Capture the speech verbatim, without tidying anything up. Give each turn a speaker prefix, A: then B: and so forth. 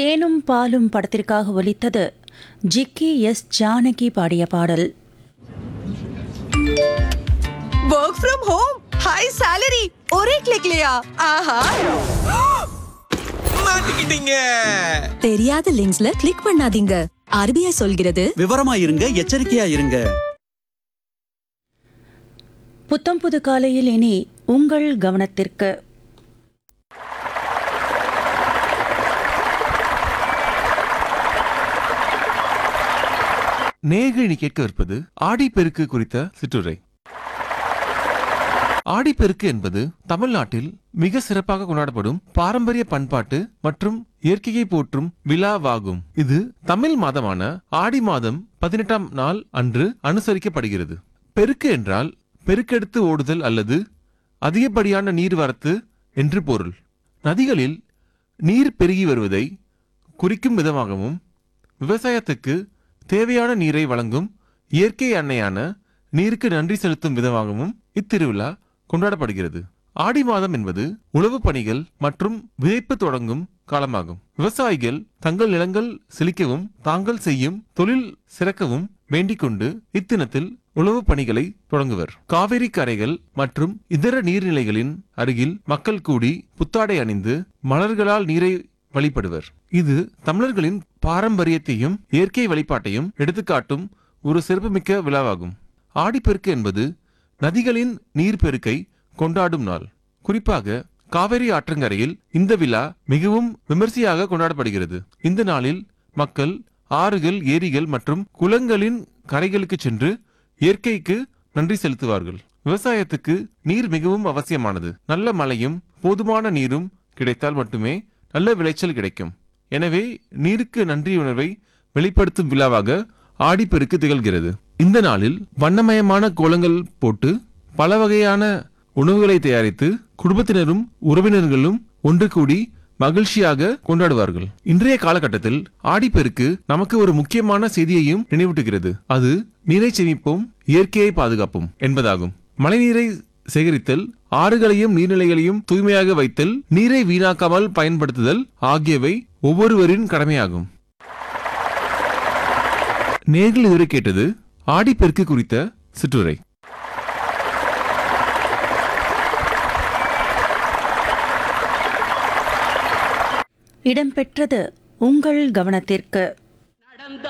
A: தேனும் பாலும் படத்திற்காக ஒலித்தது ஜிக்கி எஸ் ஜானகி பாடிய பாடல்.
B: Work from home, high salary, ஒரே கிளிக்லயா? ஆஹா,
C: மாட்டிக்கிட்டீங்க.
D: தெரியாத லிங்க்ஸ்ல கிளிக் பண்ணாதீங்க. ஆர்பிஐ சொல்கிறது
E: விவரமா இருங்க, எச்சரிக்கையா இருங்க.
A: புத்தம் புது காலையில் இனி உங்கள் கவனத்திற்கு
C: நேயர்கள் கேட்கவிருப்பது ஆடிப்பெருக்கு குறித்த சிற்றுரை. ஆடிப்பெருக்கு என்பது தமிழ்நாட்டில் மிக சிறப்பாக கொண்டாடப்படும் பாரம்பரிய பண்பாட்டு மற்றும் இயற்கையை போற்றும் விழாவாகும். இது தமிழ் மாதமான ஆடி மாதம் பதினெட்டாம் நாள் அன்று அனுசரிக்கப்படுகிறது. பெருக்கு என்றால் பெருக்கெடுத்து ஓடுதல் அல்லது அதிகப்படியான நீர்வரத்து என்று பொருள். நதிகளில் நீர் பெருகி வருவதை குறிக்கும் விதமாகவும் விவசாயத்துக்கு தேவையான நீரை வழங்கும் இயற்கை அன்னையான நீருக்கு நன்றி செலுத்தும் விதமாகவும் இத்திருவிழா கொண்டாடப்படுகிறது. ஆடி மாதம் என்பது உழவு பணிகள் மற்றும் விதைப்பு தொடங்கும் காலமாகும். விவசாயிகள் தங்கள் நிலங்கள் செழிக்கவும் தாங்கள் செய்யும் தொழில் சிறக்கவும் வேண்டிக் கொண்டு இத்தினத்தில் உழவு பணிகளை தொடங்குவர். காவிரி கரைகள் மற்றும் இதர நீர்நிலைகளின் அருகில் மக்கள் கூடி புத்தாடை அணிந்து மலர்களால் நீரை வழிபடுவர். இது தமிழர்களின் பாரம்பரியத்தையும் இயற்கை வழிபாட்டையும் எடுத்துக்காட்டும் ஒரு சிறப்புமிக்க விழாவாகும். ஆடிப்பெருக்கு என்பது நதிகளின் நீர்ப்பெருக்கை கொண்டாடும் நாள். குறிப்பாக காவிரி ஆற்றங்கரையில் இந்த விழா மிகவும் விமர்சையாக கொண்டாடப்படுகிறது. இந்த நாளில் மக்கள் ஆறுகள், ஏரிகள் மற்றும் குளங்களின் கரைகளுக்கு சென்று இயற்கைக்கு நன்றி செலுத்துவார்கள். விவசாயத்துக்கு நீர் மிகவும் அவசியமானது. நல்ல மழையும் போதுமான நீரும் கிடைத்தால் மட்டுமே நல்ல விளைச்சல் கிடைக்கும். எனவே நீருக்கு நன்றி உணர்வை வெளிப்படுத்தும் விழாவாக ஆடிப்பெருக்கு திகழ்கிறது. இந்த நாளில் வண்ணமயமான கோலங்கள் போட்டு பல வகையான உணவுகளை தயாரித்து குடும்பத்தினரும் உறவினர்களும் ஒன்று கூடி மகிழ்ச்சியாக கொண்டாடுவார்கள். இன்றைய காலகட்டத்தில் ஆடிப்பெருக்கு நமக்கு ஒரு முக்கியமான செய்தியையும் நினைவூட்டுகிறது. அது நீரை சேமிப்போம், இயற்கையை பாதுகாப்போம் என்பதாகும். மழைநீரை சேகரித்தல், ஆறுகளையும் நீர்நிலைகளையும் தூய்மையாக வைத்தல், நீரை வீணாக்காமல் பயன்படுத்துதல் ஆகியவை ஒவ்வொருவரின் கடமையாகும். நேர்கள் இதுவரை கேட்டது ஆடிப்பெருக்கு குறித்த சிற்றுரை.
A: இடம்பெற்றது உங்கள் கவனத்திற்கு.